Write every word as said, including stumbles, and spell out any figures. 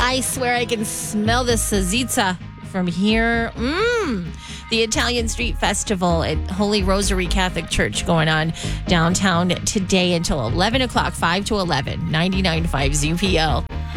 I swear I can smell the salsiccia from here. Mmm. The Italian Street Festival at Holy Rosary Catholic Church going on downtown today until eleven o'clock, five to eleven, ninety-nine point five Z P L.